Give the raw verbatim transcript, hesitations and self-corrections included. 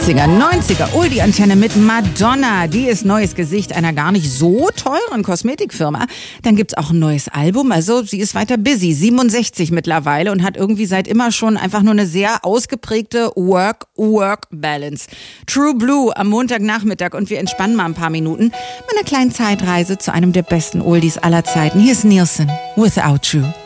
achtziger, neunziger, Oldie-Antenne mit Madonna. Die ist neues Gesicht einer gar nicht so teuren Kosmetikfirma. Dann gibt's auch ein neues Album. Also sie ist weiter busy, siebenundsechzig mittlerweile und hat irgendwie seit immer schon einfach nur eine sehr ausgeprägte Work-Work-Balance. True Blue am Montagnachmittag und wir entspannen mal ein paar Minuten mit einer kleinen Zeitreise zu einem der besten Oldies aller Zeiten. Hier ist Nielsen, Without You.